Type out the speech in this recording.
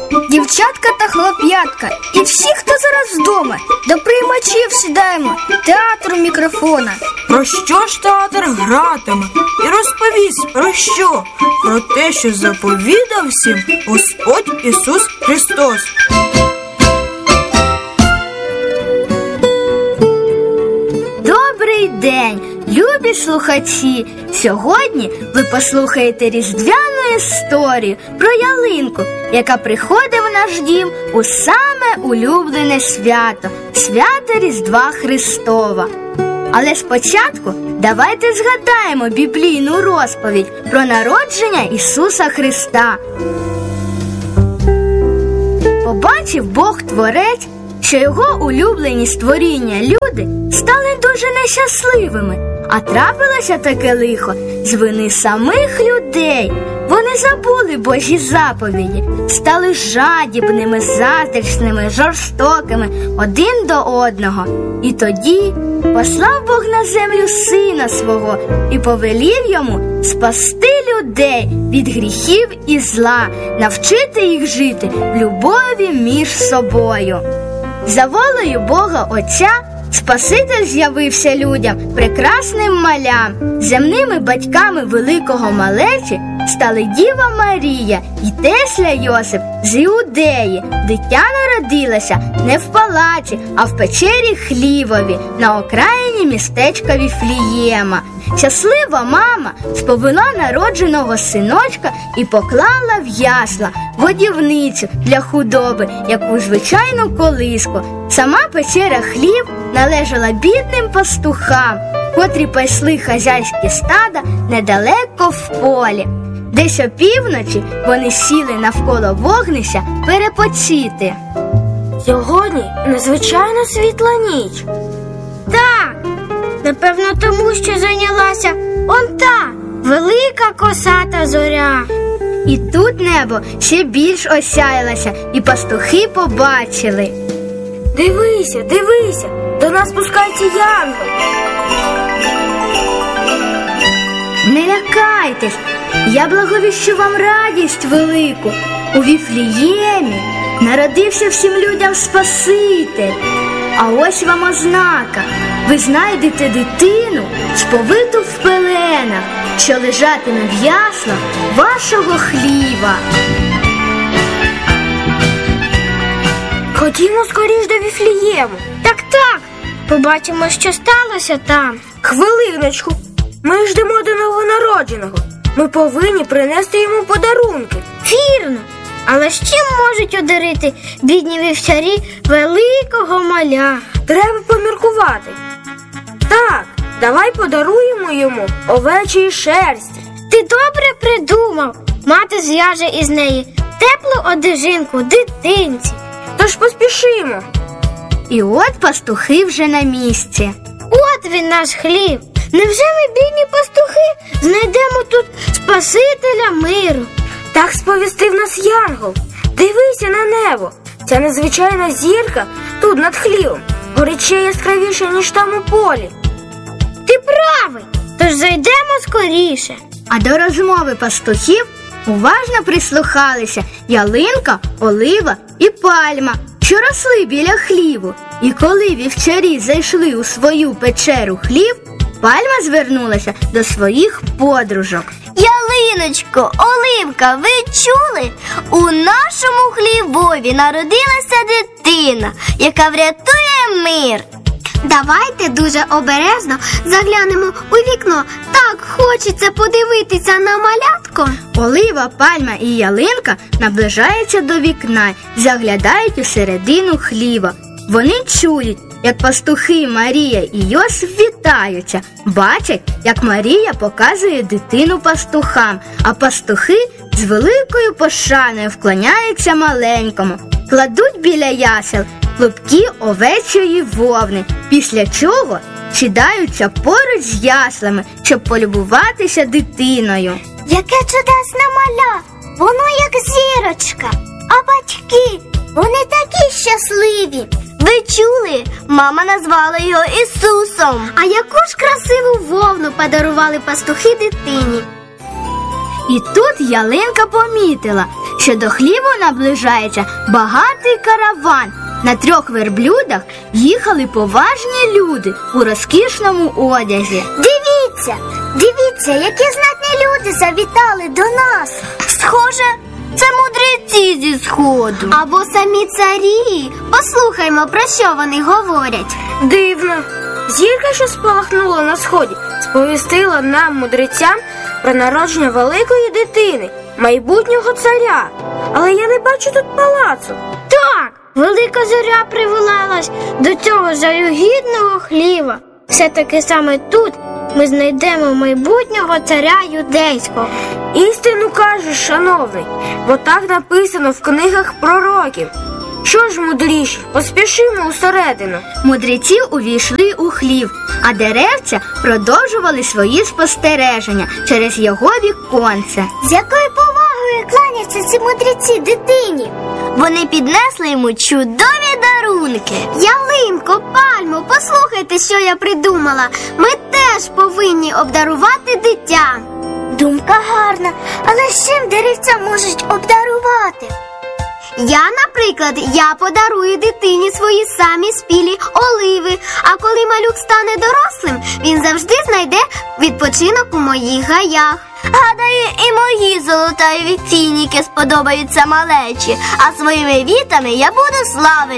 дівчатка та хлоп'ятка і всі, хто зараз вдома, до приймачів сідаємо, театру мікрофона. Про що ж театр гратиме? І розповість про що? Про те, що заповідав всім Господь Ісус Христос. Добрий день, любі слухачі! Сьогодні ви послухаєте різдвяну історію про ялинку, яка приходить в наш дім у саме улюблене свято – свято Різдва Христова. Але спочатку давайте згадаємо біблійну розповідь про народження Ісуса Христа. Побачив Бог-творець, що його улюблені створіння люди стали дуже нещасливими, а трапилося таке лихо з вини самих людей. Вони забули Божі заповіді, стали жадібними, заздрісними, жорстокими один до одного. І тоді послав Бог на землю Сина Свого і повелів йому спасти людей від гріхів і зла, навчити їх жити в любові між собою. За волею Бога Отця Спаситель з'явився людям прекрасним малям. Земними батьками великого малечі стали Діва Марія і тесля Йосип з Іудеї. Дитя народилося не в палаці, а в печері Хлівові на окраїні містечка Віфлієма. Щаслива мама сповила народженого синочка і поклала в ясла годівницю для худоби, яку звичайну колиску. Сама печера Хлів належала бідним пастухам, котрі пасли хазяйські стада недалеко в полі. Десь опівночі вони сіли навколо вогнища перепочити. Сьогодні незвичайно світла ніч. Так, напевно тому, що зайнялася он та велика косата зоря. І тут небо ще більш осяялося, і пастухи побачили. Дивися, дивися, до нас спускається янгол. Не лякайтесь, я благовіщу вам радість велику. У Віфліємі народився всім людям Спаситель. А ось вам ознака. Ви знайдете дитину, сповиту в пеленах, що лежатиме в яслах вашого хліва. Ходімо скоріш до Віфлієму. Так, побачимо, що сталося там. Хвилиночку, ми ждемо до новонародженого. Ми повинні принести йому подарунки. Вірно. Але з чим можуть одарити бідні вівчарі великого маля? Треба поміркувати. Так, давай подаруємо йому овечої шерсті. Ти добре придумав. Мати зв'яже із неї теплу одежинку дитинці. Тож поспішимо. І от пастухи вже на місці. От він, наш хліб. Невже ми, бідні пастухи, знайдемо тут Спасителя миру? Так сповістив нас янгол. Дивися на небо. Ця незвичайна зірка тут над хлівом горить ще яскравіше, ніж там у полі. Ти правий, тож зайдемо скоріше. А до розмови пастухів уважно прислухалися ялинка, олива і пальма, що росли біля хліву. І коли вівчарі зайшли у свою печеру Хлів, пальма звернулася до своїх подружок. Ялиночко, Оливка, ви чули? У нашому хлібові народилася дитина, яка врятує мир. Давайте дуже обережно заглянемо у вікно. Так хочеться подивитися на малятко. Олива, пальма і ялинка наближаються до вікна, заглядають у середину хліва. Вони чують, як пастухи Марія і Йосип вітаються. Бачать, як Марія показує дитину пастухам, а пастухи з великою пошаною вклоняються маленькому. Кладуть біля ясел клубки овечої вовни, після чого сідаються поруч з яслами, щоб полюбуватися дитиною. Яке чудесне маля! Воно як зірочка. А батьки, вони такі щасливі. Ви чули? Мама назвала його Ісусом. А яку ж красиву вовну подарували пастухи дитині. І тут ялинка помітила, що до хліву наближається багатий караван. На 3 верблюдах їхали поважні люди у розкішному одязі. Дивіться, які знатні люди завітали до нас. Схоже, це мудреці зі сходу. Або самі царі. Послухаймо, про що вони говорять. Дивно. Зірка, що спалахнула на сході, сповістила нам, мудрецям, про народження великої дитини, майбутнього царя. Але я не бачу тут палацу. Так, велика зоря привела нас до цього жалюгідного хліва. Все-таки саме тут ми знайдемо майбутнього царя юдейського. Істину кажеш, шановний, бо так написано в книгах пророків. Що ж, мудріші, поспішимо усередину. Мудреці увійшли у хлів, а деревця продовжували свої спостереження через його віконце. З якою повагою кланяться ці мудреці дитині? Вони піднесли йому чудові дарунки. Ялинко, пальмо, послухайте, що я придумала. Ми теж повинні обдарувати дитя. Думка гарна, але з чим деревця можуть обдарувати? Наприклад, я подарую дитині свої самі спілі оливи, а коли малюк стане дорослим, він завжди знайде відпочинок у моїх гаях. Гадаю, і мої золотаві фініки сподобаються малечі, а своїми вітами я буду славити